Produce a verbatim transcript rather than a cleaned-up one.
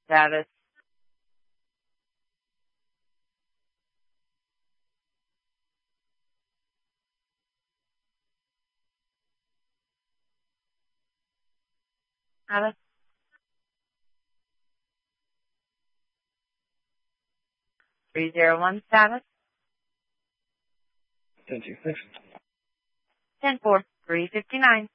status. Status. three zero one status. ten two, thanks. ten four, three fifty-nine.